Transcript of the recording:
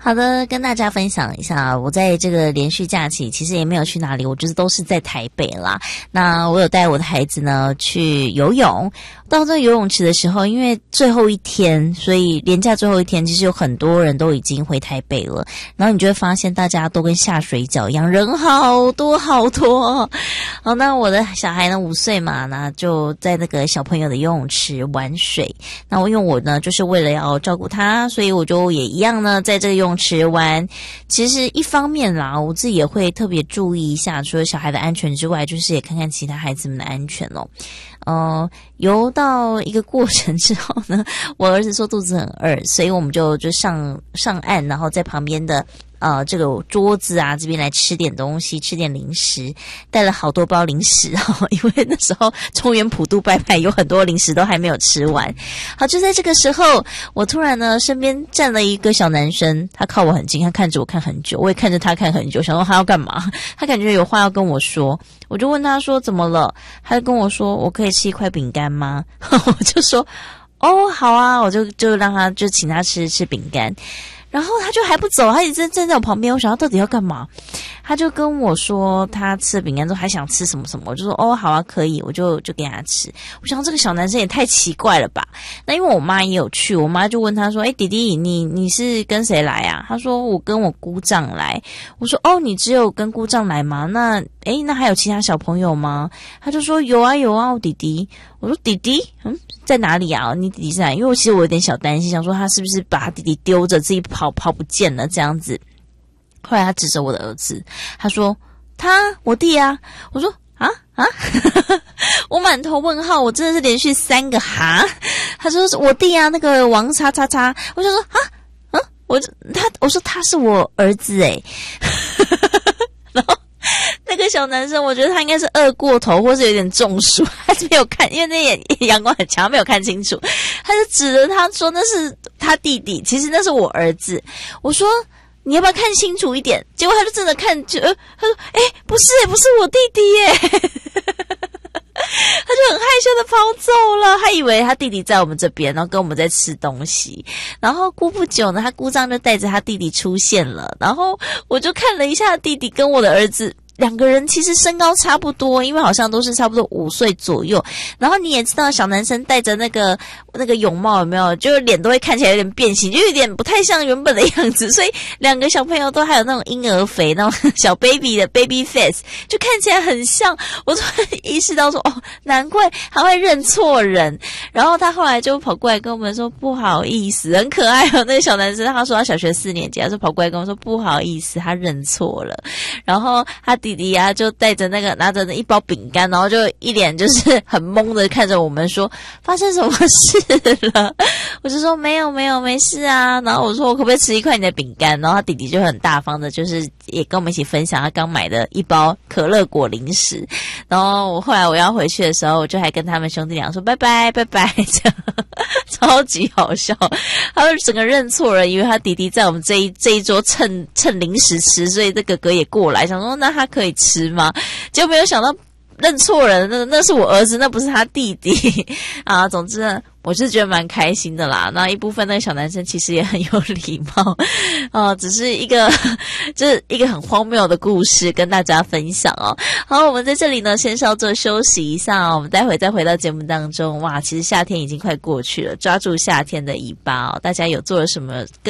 好的，跟大家分享一下，我在这个连续假期其实也没有去哪里，我就是都是在台北啦。那我有带我的孩子呢去游泳，到这个游泳池的时候，因为最后一天，所以连假最后一天，其实有很多人都已经回台北了。然后你就会发现大家都跟下水饺一样，人好多好多。好，那我的小孩呢5岁嘛，那就在那个小朋友的游泳池玩水。那因为我呢就是为了要照顾他，所以我就也一样呢在这个游泳池玩。其实一方面啦，我自己也会特别注意一下，除了小孩的安全之外，就是也看看其他孩子们的安全哦。游到一个过程之后呢，我儿子说肚子很饿，所以我们就上岸，然后在旁边的这个桌子啊这边来吃点东西，吃点零食，带了好多包零食因为那时候中元普渡拜拜有很多零食都还没有吃完。好，就在这个时候，我突然呢身边站了一个小男生，他靠我很近，他看着我看很久，我也看着他看很久，想说他要干嘛，他感觉有话要跟我说。我就问他说怎么了，他就跟我说我可以吃一块饼干吗？我就说哦好啊，我就让他就请他吃饼干。然后他就还不走，他一直站在我旁边，我想他到底要干嘛。他就跟我说他吃了饼干之后还想吃什么什么，我就说哦好啊可以，我就给他吃。我想这个小男生也太奇怪了吧。那因为我妈也有去，我妈就问他说弟弟你是跟谁来啊？他说我跟我姑丈来。我说哦你只有跟姑丈来吗？那还有其他小朋友吗？他就说有啊我弟弟。我说弟弟在哪里啊？你弟弟在哪里？因为其实我有点小担心，想说他是不是把他弟弟丢着自己跑不见了这样子。后来他指着我的儿子，他说我弟啊。我说啊我满头问号，我真的是连续3个哈。他说我弟啊，那个王叉叉叉。我就说我说他是我儿子然后那个小男生，我觉得他应该是饿过头，或是有点中暑，他是没有看，因为那阳光很强，没有看清楚。他就指着他说那是他弟弟，其实那是我儿子。我说你要不要看清楚一点？结果他就真的看，他说不是我弟弟耶。他就很害羞的跑走了，他以为他弟弟在我们这边，然后跟我们在吃东西。然后过不久呢，他姑丈就带着他弟弟出现了，然后我就看了一下弟弟跟我的儿子。2个人其实身高差不多，因为好像都是差不多5岁左右。然后你也知道小男生戴着那个泳帽有没有，就是脸都会看起来有点变形，就有点不太像原本的样子。所以2个小朋友都还有那种婴儿肥，那种小 baby 的 baby face， 就看起来很像。我突然意识到说难怪他会认错人。然后他后来就跑过来跟我们说不好意思，很可爱那个小男生，他说他小学4年级，他就跑过来跟我说不好意思，他认错了。然后他弟弟啊就带着拿着一包饼干，然后就一脸就是很懵的看着我们说发生什么事了。我就说没有没事啊。然后我说我可不可以吃一块你的饼干？然后他弟弟就很大方的就是也跟我们一起分享他刚买的一包可乐果零食。然后后来我要回去的时候，我就还跟他们兄弟俩说拜拜这样超级好笑。他就整个认错了，因为他弟弟在我们这一桌蹭零食吃，所以这哥哥也过来想说那他可以吃吗？结果没有想到认错人，那是我儿子，那不是他弟弟啊。总之呢，我是觉得蛮开心的啦。那一部分那个小男生其实也很有礼貌只是就是一个很荒谬的故事跟大家分享好，我们在这里呢先稍作休息一下我们待会再回到节目当中。哇，其实夏天已经快过去了，抓住夏天的尾巴大家有做了什么